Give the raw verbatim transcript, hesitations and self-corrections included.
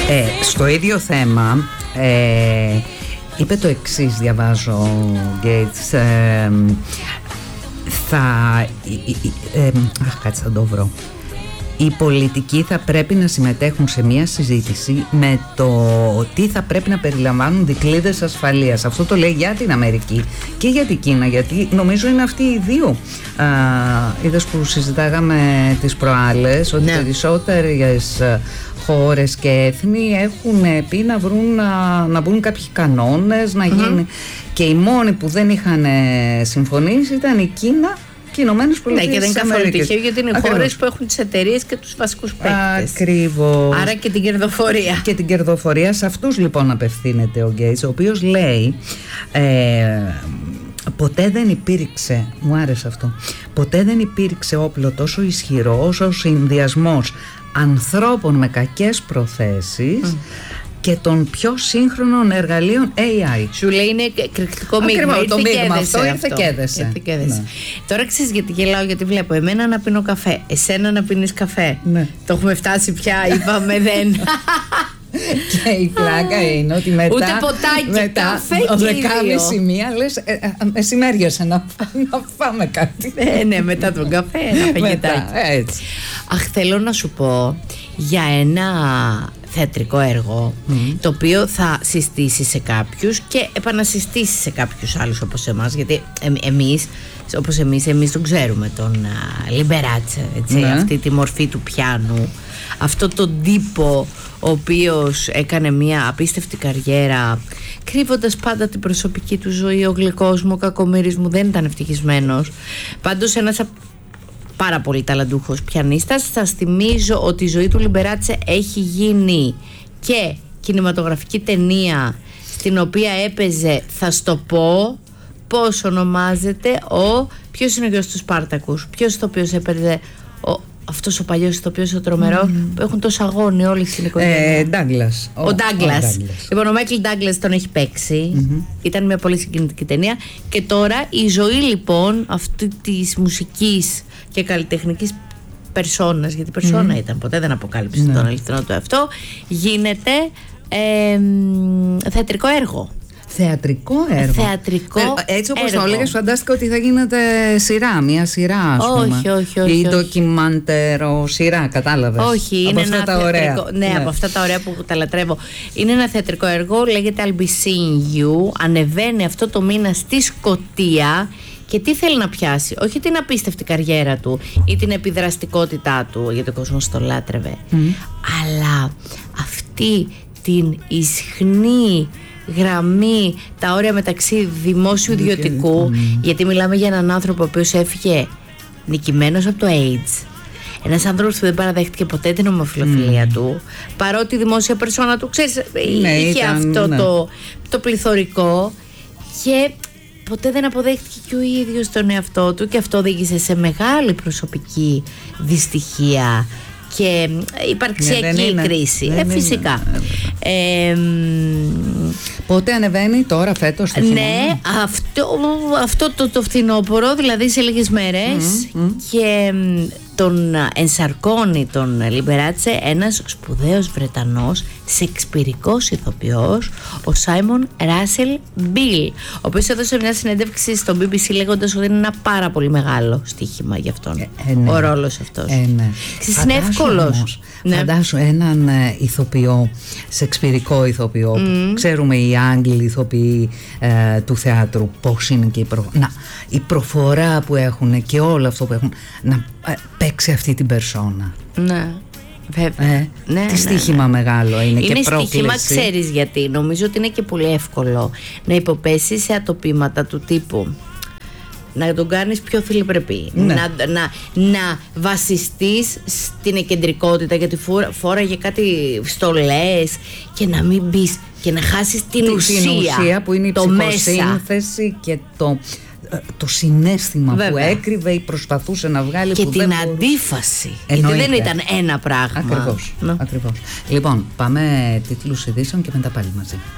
Ε, στο ίδιο θέμα ε, είπε το εξής, διαβάζω ο Γκέιτς, ε, θα ε, ε, ε, αχ, κάτσε θα το βρω. Οι πολιτικοί θα πρέπει να συμμετέχουν σε μια συζήτηση με το τι θα πρέπει να περιλαμβάνουν δικλείδες ασφαλείας. Αυτό το λέει για την Αμερική και για την Κίνα, γιατί νομίζω είναι αυτοί οι δύο. Α, είδες που συζητάγαμε τις προάλλες, ότι ναι. περισσότερες χώρες και έθνη έχουν πει να, βρουν, να, να μπουν κάποιοι κανόνες, να mm-hmm. γίνει. Και οι μόνοι που δεν είχαν συμφωνήσει ήταν η Κίνα και οι Ηνωμένες Πολιτείες. Ναι, και δεν είναι καθόλου τυχαίο, γιατί είναι χώρες που έχουν τις εταιρείες και τους βασικούς παίκτες. Ακριβώς. Άρα και την κερδοφορία. Και την κερδοφορία. Σε αυτούς λοιπόν απευθύνεται ο Γκέιτς, ο οποίος λέει ε, ποτέ δεν υπήρξε, μου άρεσε αυτό, ποτέ δεν υπήρξε όπλο τόσο ισχυρό όσο ο συνδυασμός ανθρώπων με κακές προθέσεις mm. και των πιο σύγχρονων εργαλείων έι άι. Σου λέει είναι εκρηκτικό μείγμα. Ακριβώς, το μείγμα αυτό ήρθε και έδεσε. Ναι. Τώρα ξέρεις γιατί γελάω, γιατί βλέπω εμένα να πίνω καφέ, εσένα να πίνεις καφέ. Ναι. Το έχουμε φτάσει πια, είπαμε δεν. Και η πλάκα είναι ότι μετά. Ούτε ποτάκι, μετά, καφέ και δεκάμιση μία λες, ε, ε, μεσημέριασα να, να φάμε κάτι. Ε, ναι, μετά τον καφέ, ένα φαγητάκι. Έτσι. Αχ, θέλω να σου πω για ένα θεατρικό έργο mm. το οποίο θα συστήσει σε κάποιους και επανασυστήσει σε κάποιους άλλους όπως εμάς, γιατί ε, εμείς όπως εμείς, εμείς τον ξέρουμε τον Λιμπεράτσε, έτσι, ναι. αυτή τη μορφή του πιάνου, αυτό τον τύπο ο οποίος έκανε μια απίστευτη καριέρα κρύβοντας πάντα την προσωπική του ζωή. Ο γλυκός μου, ο κακομοίρης μου δεν ήταν ευτυχισμένος. Πάντως ένας πάρα πολύ ταλαντούχος πιανίστας. Σας θυμίζω ότι η ζωή του Λιμπεράτσε έχει γίνει και κινηματογραφική ταινία στην οποία έπαιζε, θα στο πω πώς ονομάζεται, ο ποιος είναι ο γιος του Σπάρτακους, ποιος το οποίος έπαιζε ο, αυτός ο παλιός ηθοποιός ο τρομερός mm. που έχουν τόσο αγώνει όλοι στην οικογένεια. Ε, Ντάγκλας. Ο Ντάγκλας. Λοιπόν, ο Μάικλ Ντάγκλας τον έχει παίξει. Mm-hmm. Ήταν μια πολύ συγκινητική ταινία. Και τώρα η ζωή λοιπόν αυτή της μουσικής και καλλιτεχνικής περσόνας, γιατί περσόνα mm. ήταν, ποτέ δεν αποκάλυψε mm. τον αληθινό του αυτό, γίνεται ε, θεατρικό έργο. Θεατρικό έργο. Θεατρικό ε, έτσι όπως έργο. το έλεγες, φαντάστηκα ότι θα γίνεται σειρά, μια σειρά ας πούμε. Όχι, όχι, όχι. Ή ντοκιμαντερο σειρά, κατάλαβες. Όχι, από είναι αυτά ένα τα θεατρικό, ωραία. ναι, ναι, από αυτά τα ωραία που τα λατρεύω. Είναι ένα θεατρικό έργο, λέγεται I'll be seeing you. Ανεβαίνει αυτό το μήνα στη Σκωτία. Και τι θέλει να πιάσει? Όχι την απίστευτη καριέρα του ή την επιδραστικότητά του, γιατί ο κόσμος το λάτρευε, mm. αλλά αυτή την ισχνή γραμμή, τα όρια μεταξύ δημόσιου ιδιωτικού, mm. γιατί μιλάμε για έναν άνθρωπο ο οποίος έφυγε νικημένος από το AIDS, ένας άνθρωπος που δεν παραδέχτηκε ποτέ την ομοφυλοφιλία mm. του, παρότι η δημόσια περσόνα του, ξέρεις, ναι, είχε ήταν, αυτό ναι. το, το πληθωρικό, και ποτέ δεν αποδέχτηκε και ο ίδιος τον εαυτό του, και αυτό οδήγησε σε μεγάλη προσωπική δυστυχία και υπαρξιακή ναι, κρίση. Ε, φυσικά. Είναι. Ε, Πότε ανεβαίνει τώρα, φέτος, το χειμώνα? Ναι, αυτό, αυτό το, το φθινόπωρο, δηλαδή σε λίγες μέρες, mm, mm. και τον ενσαρκώνει τον Λιμπεράτσε ένας σπουδαίος Βρετανός σεξπυρικός ηθοποιός, ο Σάιμον Ράσελ Μπιλ, ο οποίος έδωσε μια συνέντευξη στο μπι μπι σι λέγοντας ότι είναι ένα πάρα πολύ μεγάλο στοίχημα για αυτόν ε, ε, ναι. ο ρόλος αυτός. ε, ναι. Είναι εύκολος. Ναι. Φαντάσου έναν ε, ηθοποιό, σεξπυρικό ηθοποιό, mm. ξέρουμε οι Άγγλοι ηθοποιοί ε, του θεάτρου πώς είναι και η, προ... να, η προφορά που έχουν και όλο αυτό που έχουν, να ε, παίξει αυτή την περσόνα. Ναι, βέβαια. Ε, ναι, τι στοίχημα ναι, ναι. μεγάλο είναι, είναι και πρόκληση. Είναι στοίχημα, ξέρεις γιατί? Νομίζω ότι είναι και πολύ εύκολο να υποπέσεις σε ατοπήματα του τύπου να τον κάνεις πιο φιλιπρεπή, ναι. να, να, να βασιστείς στην εκεντρικότητα, γιατί φόραγε κάτι στολές, και να μην μπεις και να χάσεις την ουσία, την ουσία που είναι η το ψυχοσύνθεση μέσα. Και το, το συναίσθημα βέβαια. Που έκρυβε ή προσπαθούσε να βγάλει, και που την δεν αντίφαση. Εννοείται. Γιατί δεν ήταν ένα πράγμα. Ακριβώς, ακριβώς. Λοιπόν, πάμε τίτλους ειδήσεων και μετά πάλι μαζί.